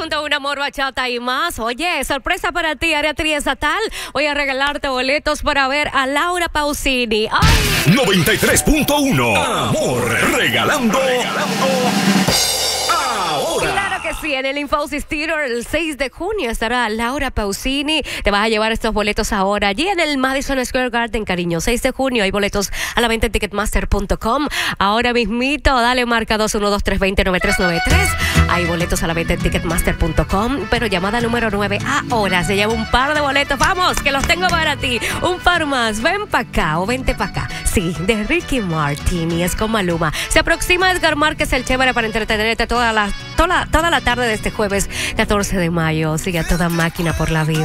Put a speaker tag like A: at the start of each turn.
A: 100.1 Amor, Bachata y más. Oye, sorpresa para ti, área triestatal. Voy a regalarte boletos para ver a Laura Pausini. ¡Ay!
B: 93.1 Amor, regalando ahora.
A: Claro que sí, en el Infosys Theater el 6 de junio estará Laura Pausini. Te vas a llevar estos boletos ahora allí en el Madison Square Garden, cariño. 6 de junio hay boletos a la venta en Ticketmaster.com. Ahora mismito, dale marca 212-320-9393. Hay boletos a la venta en Ticketmaster.com, pero llamada número 9 ahora. Se lleva un par de boletos. Vamos, que los tengo para ti. Un par más. Ven para acá o vente para acá. Sí, de Ricky Martin y es con Maluma. Se aproxima Edgar Márquez, el chévere, para entretenerte toda la tarde de este jueves 14 de mayo. Sigue a toda máquina por la vida.